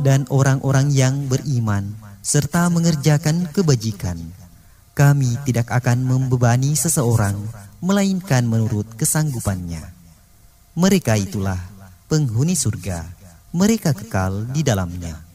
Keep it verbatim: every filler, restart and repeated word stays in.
dan orang-orang yang beriman serta mengerjakan kebajikan. Kami tidak akan membebani seseorang melainkan menurut kesanggupannya. Mereka itulah penghuni surga, mereka kekal di dalamnya.